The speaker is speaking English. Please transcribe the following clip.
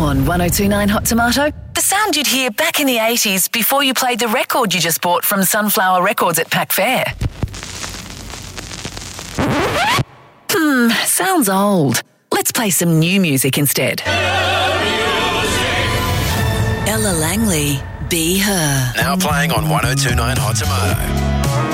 on 1029 Hot Tomato. The sound you'd hear back in the 80s before you played the record you just bought from Sunflower Records at Pack Fair. Sounds old. Let's play some new music instead. Ella Langley, Be Her. Now playing on 1029 Hot Tomato.